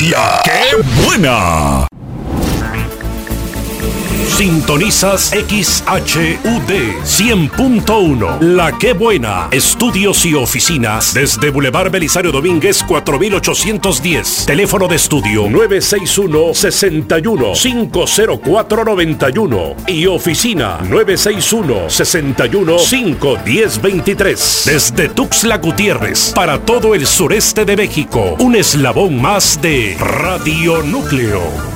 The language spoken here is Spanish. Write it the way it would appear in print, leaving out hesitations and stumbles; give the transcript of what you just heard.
¡La qué buena! Sintonizas XHUD 100.1. La Qué Buena. Estudios y oficinas desde Boulevard Belisario Domínguez 4810. Teléfono de estudio 961-61-50491 y oficina 961-61-51023. Desde Tuxtla Gutiérrez para todo el sureste de México. Un eslabón más de Radio Núcleo.